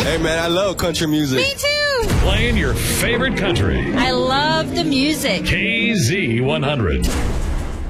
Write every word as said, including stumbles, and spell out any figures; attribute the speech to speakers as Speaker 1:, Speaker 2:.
Speaker 1: Hey, man, I love country music.
Speaker 2: Me too.
Speaker 3: Playing your favorite country.
Speaker 2: I love the music.
Speaker 3: K Z one hundred.